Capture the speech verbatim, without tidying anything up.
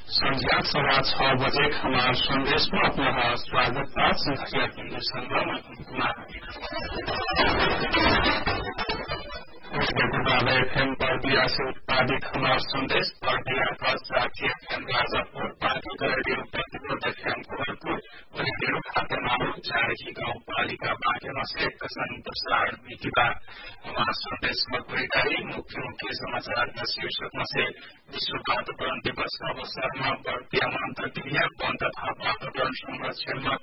संध्या सवा छह बजे खमार संदेश में अपना स्वागत था। संध्या केंद्र संग्राम कुमार एफएम बर्दिया से उत्पादित हमार संदेश बर्दिया का साथी एफएम राजापुर पार्टी रेडियो प्रतिरोध एफएम गोरखपुर और रेडियो खातेमारू चारही गांव पालिका बागेमा से कसन प्रसारण मिथिला हमार संदेश मकुरेकारी मुख्य मुख्य समाचार का शीर्षक में से विश्व वातावरण दिवस अवसर में बर्दिया में अंतर्क्रिया वन तथा वातावरण संरक्षण में